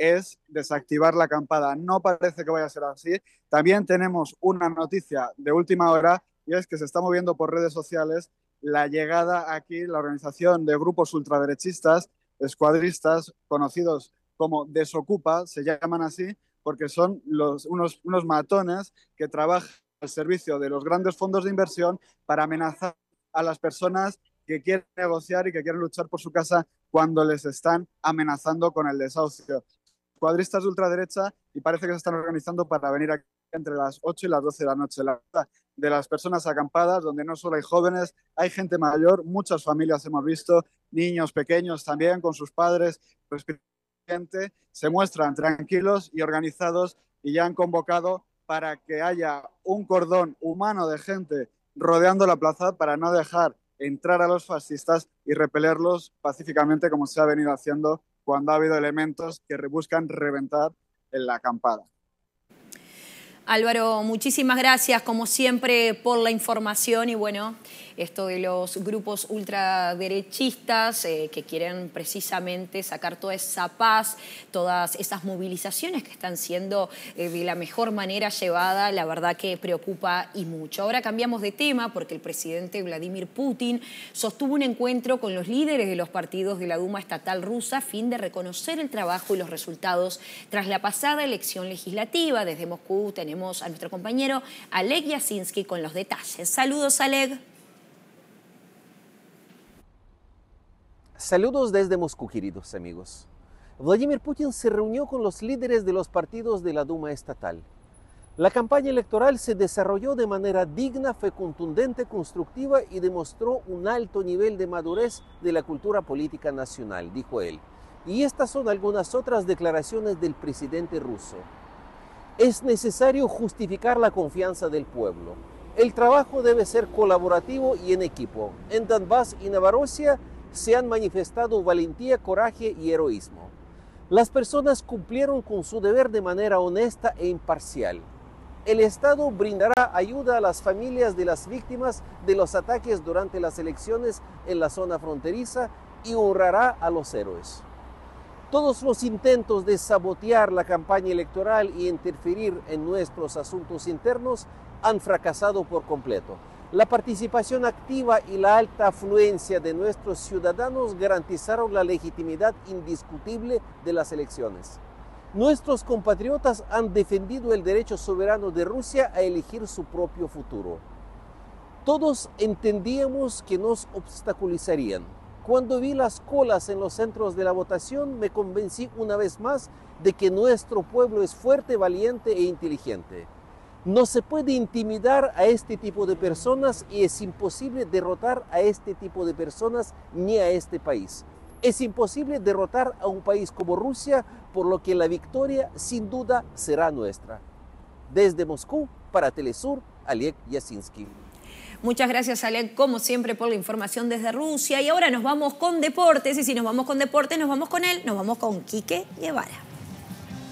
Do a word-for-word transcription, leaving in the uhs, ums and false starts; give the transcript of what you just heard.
es desactivar la acampada. No parece que vaya a ser así. También tenemos una noticia de última hora y es que se está moviendo por redes sociales la llegada aquí, la organización de grupos ultraderechistas, escuadristas, conocidos como Desocupa, se llaman así, porque son los, unos, unos matones que trabajan al servicio de los grandes fondos de inversión para amenazar a las personas que quieren negociar y que quieren luchar por su casa cuando les están amenazando con el desahucio. Cuadristas de ultraderecha y parece que se están organizando para venir aquí entre las ocho y las doce de la noche. La verdad, de las personas acampadas, donde no solo hay jóvenes, hay gente mayor, muchas familias hemos visto, niños pequeños también con sus padres, se muestran tranquilos y organizados y ya han convocado para que haya un cordón humano de gente rodeando la plaza para no dejar entrar a los fascistas y repelerlos pacíficamente como se ha venido haciendo cuando ha habido elementos que buscan reventar en la acampada. Álvaro, muchísimas gracias como siempre por la información y bueno, esto de los grupos ultraderechistas eh, que quieren precisamente sacar toda esa paz, todas esas movilizaciones que están siendo eh, de la mejor manera llevada, la verdad que preocupa y mucho. Ahora cambiamos de tema porque el presidente Vladimir Putin sostuvo un encuentro con los líderes de los partidos de la Duma estatal rusa a fin de reconocer el trabajo y los resultados tras la pasada elección legislativa. Desde Moscú tenemos a nuestro compañero Oleg Yasinski con los detalles. Saludos, Oleg. Saludos desde Moscú, queridos amigos. Vladimir Putin se reunió con los líderes de los partidos de la Duma estatal. La campaña electoral se desarrolló de manera digna, fue contundente, constructiva y demostró un alto nivel de madurez de la cultura política nacional, dijo él. Y estas son algunas otras declaraciones del presidente ruso. Es necesario justificar la confianza del pueblo. El trabajo debe ser colaborativo y en equipo. En Donbass y Novorossiya se han manifestado valentía, coraje y heroísmo. Las personas cumplieron con su deber de manera honesta e imparcial. El Estado brindará ayuda a las familias de las víctimas de los ataques durante las elecciones en la zona fronteriza y honrará a los héroes. Todos los intentos de sabotear la campaña electoral y interferir en nuestros asuntos internos han fracasado por completo. La participación activa y la alta afluencia de nuestros ciudadanos garantizaron la legitimidad indiscutible de las elecciones. Nuestros compatriotas han defendido el derecho soberano de Rusia a elegir su propio futuro. Todos entendíamos que nos obstaculizarían. Cuando vi las colas en los centros de la votación, me convencí una vez más de que nuestro pueblo es fuerte, valiente e inteligente. No se puede intimidar a este tipo de personas y es imposible derrotar a este tipo de personas ni a este país. Es imposible derrotar a un país como Rusia, por lo que la victoria sin duda será nuestra. Desde Moscú, para Telesur, Oleg Yasinski. Muchas gracias, Oleg, como siempre, por la información desde Rusia. Y ahora nos vamos con deportes, y si nos vamos con deportes, nos vamos con él, nos vamos con Quique Guevara.